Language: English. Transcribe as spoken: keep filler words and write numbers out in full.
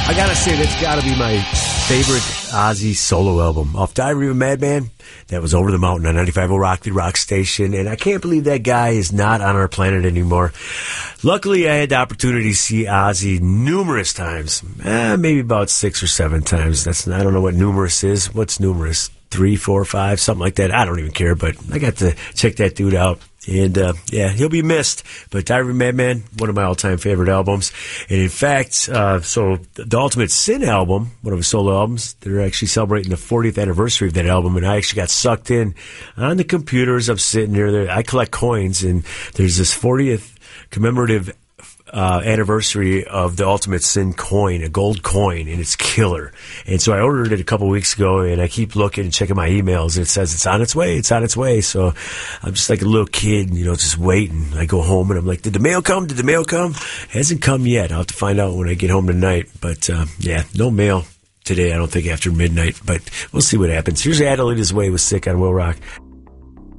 I gotta say, that's gotta be my favorite Ozzy solo album. Off Diary of a Madman, that was Over the Mountain on ninety-five point oh Rock, the rock station, and I can't believe that guy is not on our planet anymore. Luckily, I had the opportunity to see Ozzy numerous times, eh, maybe about six or seven times. That's I don't know what numerous is. What's numerous? Three, four, five, something like that. I don't even care, but I got to check that dude out. And, uh, yeah, he'll be missed. But Diary of a Madman, one of my all-time favorite albums. And, in fact, uh, so the Ultimate Sin album, one of his solo albums, they're actually celebrating the fortieth anniversary of that album. And I actually got sucked in on the computers. I'm sitting there. I collect coins, and there's this fortieth commemorative Uh, anniversary of the Ultimate Sin coin, a gold coin, and it's killer. And so I ordered it a couple weeks ago, and I keep looking and checking my emails, and it says it's on its way, it's on its way. So I'm just like a little kid, you know, just waiting. I go home, and I'm like, did the mail come? Did the mail come? It hasn't come yet. I'll have to find out when I get home tonight. But, uh, yeah, no mail today, I don't think, after midnight. But we'll see what happens. Here's Adelita's Way with Sick on Will Rock.